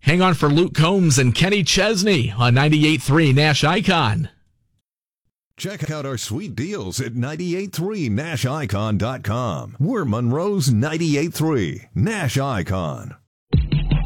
Hang on for Luke Combs and Kenny Chesney on 98.3 Nash Icon. Check out our sweet deals at 983nashicon.com. We're Monroe's 98.3 Nash Icon.